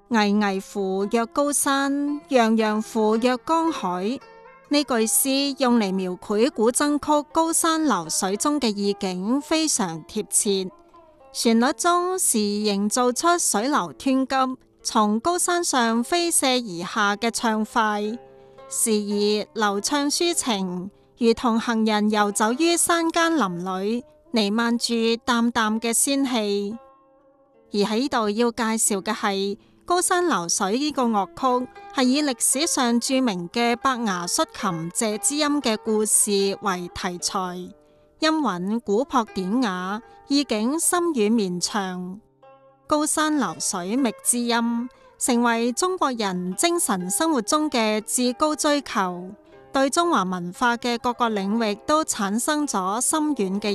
巍巍乎若高山，洋洋乎若江海。呢句詩用嚟描繪古箏曲《高山流水》中嘅意境，非常貼切。旋律中時營造出水流湍急，從高山上飛瀉而下嘅暢快；時而流暢抒情，如同行人遊走於山間林裏，彌漫住淡淡嘅仙氣。而喺呢度要介紹嘅係高山流水呢個樂曲，係以歷史上著名嘅伯牙摔琴謝知音嘅故事為題材，音韻古樸典雅，意境深遠綿長。高山流水覓知音，成為中國人精神生活中嘅至高追求，對中華文化嘅各個領域都產生咗深遠嘅